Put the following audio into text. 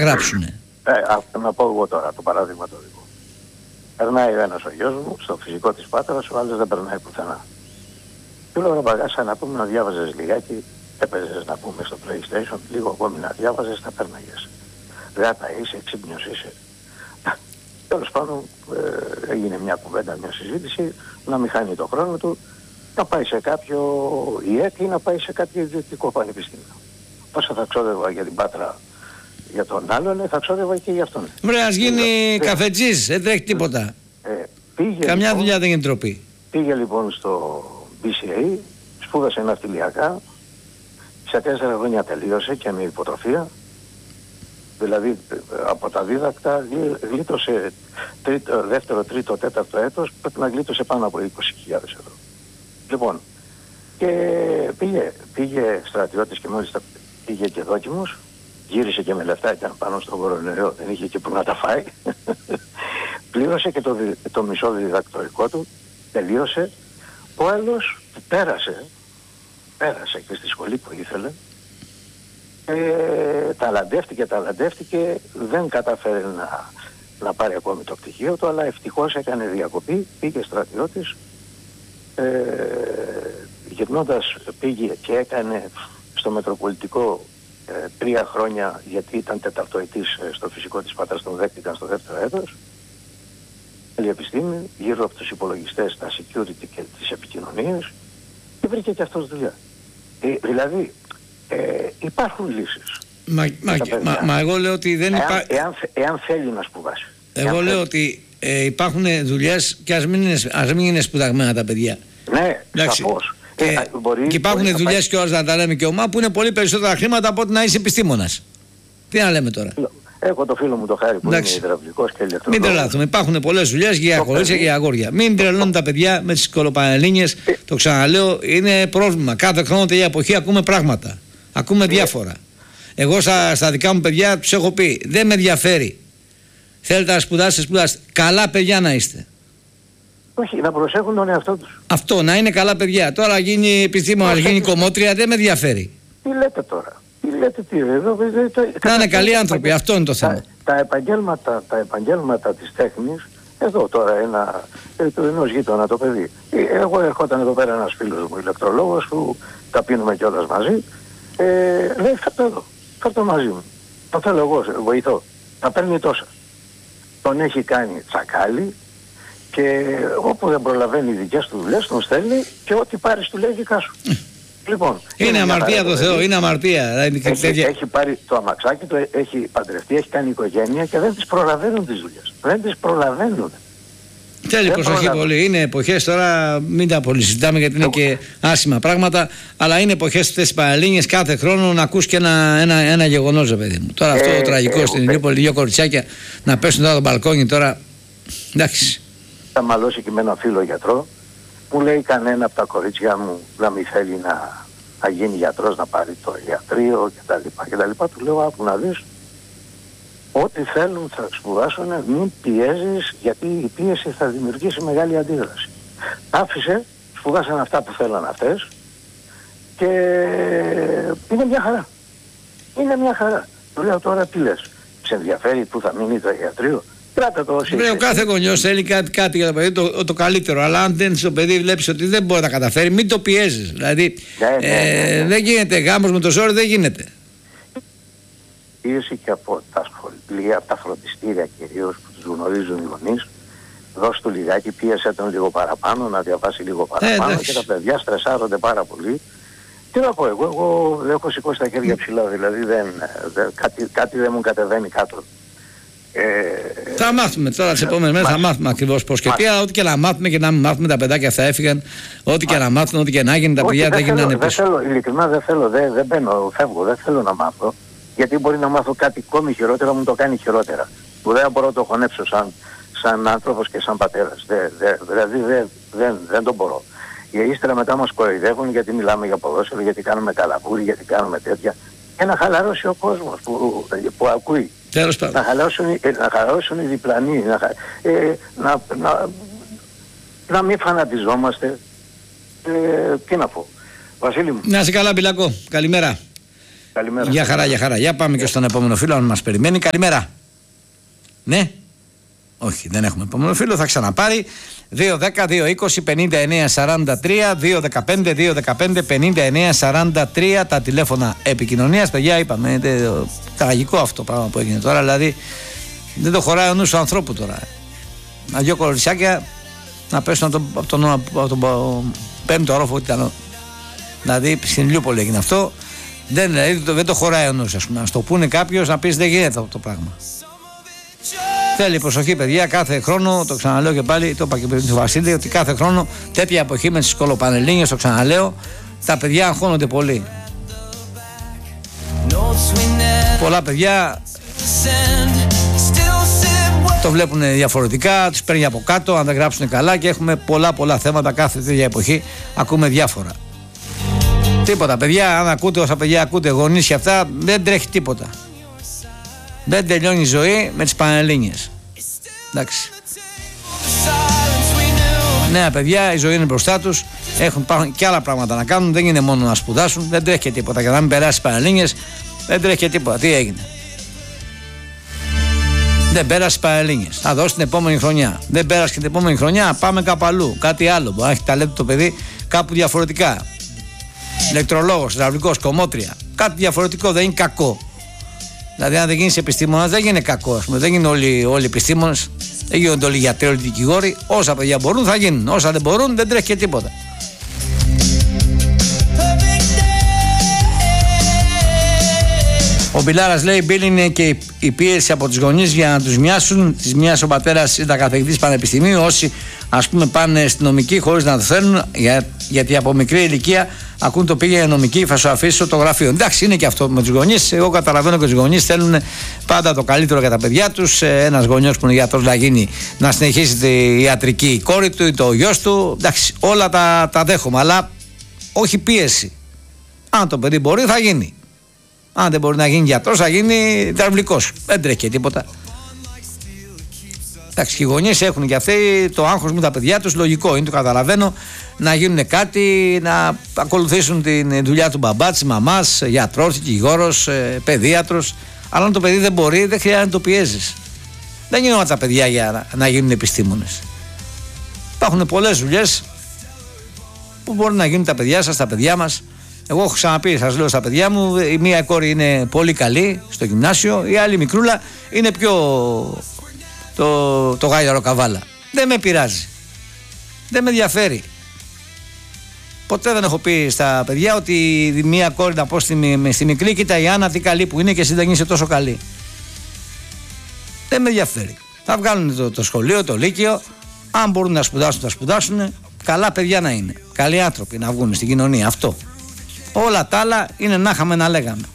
γράψουνε. Να πω εγώ τώρα το παράδειγμα το δικό. Περνάει ο ένας ο γιος μου στο φυσικό της Πάτρας, ο άλλος δεν περνάει πουθενά. Του λέω, ρε Παγάσα, να πούμε να διάβαζες λιγάκι, έπαιζες να πούμε στο PlayStation, λίγο ακόμη να διάβαζες, θα πέρναγες. Γάτα είσαι, ξύπνιος είσαι. Τέλος πάντων έγινε μια κουβέντα, μια συζήτηση, να μην χάνει το χρόνο του, να πάει σε κάποιο ΙΕΚ ή να πάει σε κάποιο ιδιωτικό πανεπιστήμιο. Όσα θα ξόδευα για την Πάτρα για τον άλλον, θα ξόδευα και για αυτόν. Βρε, ας γίνει καφετζής, δεν τρέχει τίποτα. Καμιά λοιπόν, δουλειά δεν είναι τροπή. Πήγε λοιπόν στο BCA, σπούδασε ναυτιλιακά, σε 4 χρόνια τελείωσε και με υποτροφία. Δηλαδή από τα δίδακτα γλίτωσε δεύτερο, τρίτο, τέταρτο έτος, πρέπει να γλίτωσε πάνω από 20.000 ευρώ. Λοιπόν, και πήγε στρατιώτης και μόλις πήγε και δόκιμος, γύρισε και με λεφτά, ήταν πάνω στον κορονοϊό, δεν είχε και που να τα φάει. Πλήρωσε και το μισό διδακτορικό του, τελείωσε. Ο άλλος πέρασε και στη σχολή που ήθελε. Ταλαντεύτηκε, δεν κατάφερε να πάρει ακόμη το πτυχίο του, αλλά ευτυχώς έκανε διακοπή, πήγε στρατιώτης, γυρνώντας πήγε και έκανε στο Μετροπολιτικό 3 χρόνια, γιατί ήταν τεταρτοετής στο φυσικό της Πάτρας, ήταν στο δεύτερο έτος, η επιστήμη, γύρω από τους υπολογιστές, τα security και τις επικοινωνίες, και βρήκε και αυτός δουλειά. Δηλαδή, υπάρχουν λύσεις. Μα εγώ λέω ότι δεν υπάρχει. Εάν θέλει να σπουδάσει. Εγώ λέω ότι υπάρχουν δουλειές και ας μην είναι σπουδαγμένα τα παιδιά. Ναι, σαφώς. Και υπάρχουν δουλειές και να τα λέμε και ομά που είναι πολύ περισσότερα χρήματα από ότι να είσαι επιστήμονας. Τι να λέμε τώρα. Έχω το φίλο μου το Χάρη που είναι υδραυλικός και ηλεκτρονικός. Μην τρελάθουμε. Υπάρχουν πολλές δουλειές για κορίτσια και για αγόρια. Μην τρελώνουν τα παιδιά με τις κολοπανελλήνιες. Το ξαναλέω, είναι πρόβλημα. Κάθε χρόνο τέτοια εποχή ακούμε πράγματα. Ακούμε διάφορα. Εγώ στα δικά μου παιδιά τους έχω πει: δεν με ενδιαφέρει. Θέλετε να σπουδάσετε. Καλά παιδιά να είστε. Όχι, να προσέχουν τον εαυτό τους. Αυτό, να είναι καλά παιδιά. Τώρα γίνει επιστήμονας, γίνει κομμότρια, δεν με ενδιαφέρει. Τι λέτε τώρα. Να είναι καλοί άνθρωποι, αυτό είναι το θέμα. Τα επαγγέλματα της τέχνης, εδώ τώρα ενός γείτονα το παιδί. Εγώ ερχόταν εδώ πέρα ένας φίλος μου, ηλεκτρολόγος, που τα πίνουμε κιόλας μαζί. Λέει, φέρτο μαζί μου. Το θέλω εγώ, βοηθώ. Θα παίρνει τόσα. Τον έχει κάνει τσακάλι και όπου δεν προλαβαίνει οι δικές του δουλειές τον στέλνει και ό,τι πάρεις του λέει δικά σου. Λοιπόν, είναι αμαρτία το Θεό, είναι αμαρτία. Έχει πάρει το αμαξάκι του, έχει παντρευτεί, έχει κάνει οικογένεια και δεν τις προλαβαίνουν τις δουλειές. Δεν τις προλαβαίνουν. Θέλει προσοχή πολύ. Είναι εποχές τώρα, μην τα πολύ συζητάμε γιατί είναι και άσχημα πράγματα, αλλά είναι εποχές αυτές τις Πανελλήνιες κάθε χρόνο να ακούς και ένα γεγονός, ρε παιδί μου. Τώρα αυτό το τραγικό στην Ηλιούπολη, 2 κοριτσάκια να πέσουν τώρα το μπαλκόνι τώρα. Εντάξει. Θα μαλώσει και με ένα φίλο γιατρό. Μου λέει κανένα από τα κορίτσια μου να μην θέλει να γίνει γιατρός, να πάρει το ιατρείο κτλ. Του λέω, άκου να δεις, ό,τι θέλουν θα σπουδάσουν, μην πιέζεις, γιατί η πίεση θα δημιουργήσει μεγάλη αντίδραση. Άφησε, σπουδάσαν αυτά που θέλαν αυτές και είναι μια χαρά. Είναι μια χαρά. Του λέω τώρα τι λες, σε ενδιαφέρει που θα μείνει το ιατρείο. Ο κάθε γονιός θέλει κάτι για το παιδί, το καλύτερο. Αλλά αν δεν στο παιδί βλέπεις ότι δεν μπορεί να καταφέρει, μην το πιέζεις. Δηλαδή δεν γίνεται γάμος με το ζόρι, δεν γίνεται. Πίεση και από τα σχολεία, από τα φροντιστήρια κυρίως που τους γνωρίζουν οι γονείς. Δώσ' του λιγάκι, πίεσε τον λίγο παραπάνω, να διαβάσει λίγο παραπάνω και τα παιδιά στρεσάρονται πάρα πολύ. Τι να πω εγώ δεν έχω σηκώσει τα χέρια ψηλά, δηλαδή κάτι δεν μου κατεβαίνει κάτω. Θα μάθουμε τώρα τις επόμενες μέρες, θα μάθουμε ακριβώς πώς και τι, αλλά ό,τι και να μάθουμε και να μην μάθουμε, τα παιδάκια θα έφυγαν, ό,τι και να μάθουν, ό,τι και να γίνει, τα παιδιά δεν γίνανε πίσω. Ειλικρινά δεν θέλω, δεν μπαίνω, φεύγω, δεν θέλω να μάθω, γιατί μπορεί να μάθω κάτι ακόμη χειρότερο, μου το κάνει χειρότερα, που δεν μπορώ να το χωνέψω σαν άνθρωπος και σαν πατέρας, δηλαδή δεν το μπορώ. Ύστερα μετά μας κοροϊδεύουν γιατί μιλάμε για ποδόσφαιρο, γιατί κάνουμε καλαβούρι, γιατί κάνουμε τέτοια, και να χαλαρώσει ο κόσμος που ακούει. Να χαλαρώσουν οι διπλανοί, να μην φανατιζόμαστε. Τι να πω. Βασίλη μου. Να είσαι καλά, Μπιλακό. Καλημέρα. Καλημέρα. Για χαρά, για χαρά. Για πάμε και στον επόμενο φίλο, αν μας περιμένει. Καλημέρα. Ναι. Όχι, δεν έχουμε επόμενο φίλο, θα ξαναπάρει. 2-10-2-20-59-43, 2-15-2-15-59-43 τα τηλέφωνα επικοινωνίας. Παιδιά, είπαμε, είναι τραγικό αυτό το πράγμα που έγινε τώρα. Δηλαδή, δεν το χωράει ο νους του ανθρώπου τώρα. Να δυο κοριτσάκια να πέσουν από τον πέμπτο όροφο, ήταν. Δηλαδή, στην Ηλιούπολη έγινε αυτό. Δεν το χωράει ο νους, ας πούμε. Να στο πούνε κάποιος, να πεις δεν γίνεται αυτό το πράγμα. Θέλει προσοχή, παιδιά, κάθε χρόνο, το ξαναλέω και πάλι, το είπα και πριν του Βασίλη, ότι κάθε χρόνο τέτοια εποχή με τις κολοπανελλήνιες, το ξαναλέω, τα παιδιά αγχώνονται πολύ. Πολλά παιδιά το βλέπουν διαφορετικά, τους παίρνει από κάτω, αν δεν γράψουν καλά, και έχουμε πολλά θέματα κάθε τέτοια εποχή, ακούμε διάφορα. Τίποτα, παιδιά, αν ακούτε όσα παιδιά ακούτε, γονείς και αυτά, δεν τρέχει τίποτα. Δεν τελειώνει η ζωή με τις Πανελλήνιες. Εντάξει. Νέα παιδιά, η ζωή είναι μπροστά τους. Έχουν και άλλα πράγματα να κάνουν. Δεν είναι μόνο να σπουδάσουν. Δεν τρέχει και τίποτα. Για να μην περάσει τις Πανελλήνιες, δεν τρέχει και τίποτα. Τι έγινε? Δεν πέρασε τις Πανελλήνιες. Θα δώσει την επόμενη χρονιά. Δεν πέρασε και την επόμενη χρονιά. Πάμε κάπου αλλού. Κάτι άλλο. Μπορεί να έχει ταλέντο το παιδί κάπου διαφορετικά. Ηλεκτρολόγος, υδραυλικός, κομμότρια. Κάτι διαφορετικό. Δεν είναι κακό. Δηλαδή, αν δεν γίνει επιστήμονας, δεν γίνει κακό. Δεν γίνουν όλοι επιστήμονες, δεν γίνονται όλοι γιατροί, όλοι δικηγόροι. Όσα παιδιά μπορούν θα γίνουν. Όσα δεν μπορούν, δεν τρέχει και τίποτα. Ο Μπιλάρας λέει: Μπίλ, είναι και η πίεση από τους γονείς για να τους μοιάσουν. Της μιας ο πατέρας ήταν καθηγητής πανεπιστημίου. Όσοι, ας πούμε, πάνε στη νομική χωρίς να το θέλουν, γιατί από μικρή ηλικία ακούν το πήγαινε νομική, θα σου αφήσω το γραφείο. Εντάξει, είναι και αυτό με τους γονείς. Εγώ καταλαβαίνω και τους γονείς θέλουν πάντα το καλύτερο για τα παιδιά τους. Ένας γονιός που είναι γιατρός να συνεχίσει τη ιατρική η κόρη του ή το γιος του. Εντάξει, όλα τα δέχομαι, αλλά όχι πίεση. Αν το παιδί μπορεί, θα γίνει. Αν δεν μπορεί να γίνει γιατρός, θα γίνει υδραυλικός. Δεν τρέχει και τίποτα. Εντάξει, οι γονείς έχουν και αυτοί το άγχος με τα παιδιά τους, λογικό είναι, το καταλαβαίνω, να γίνουν κάτι, να ακολουθήσουν τη δουλειά του μπαμπά, της μαμάς, γιατρός, δικηγόρος, παιδίατρος. Αλλά αν το παιδί δεν μπορεί, δεν χρειάζεται να το πιέζεις. Δεν γίνονται τα παιδιά για να γίνουν επιστήμονες. Υπάρχουν πολλές δουλειές που μπορεί να γίνουν τα παιδιά σας, τα παιδιά μας. Εγώ έχω ξαναπεί, σας λέω στα παιδιά μου, η μία κόρη είναι πολύ καλή στο γυμνάσιο, η άλλη μικρούλα είναι πιο το γάιδαρο καβάλα. Δεν με πειράζει. Δεν με ενδιαφέρει. Ποτέ δεν έχω πει στα παιδιά ότι η μία κόρη να πω στη μικρή, κοίτα η Άννα τι καλή που είναι και εσύ δεν είσαι τόσο καλή. Δεν με ενδιαφέρει. Θα βγάλουν το σχολείο, το λύκειο, αν μπορούν να σπουδάσουν, θα σπουδάσουν. Καλά παιδιά να είναι. Καλοί άνθρωποι να βγουν στην κοινωνία. Αυτό. Όλα τα άλλα είναι να είχαμε να λέγαμε.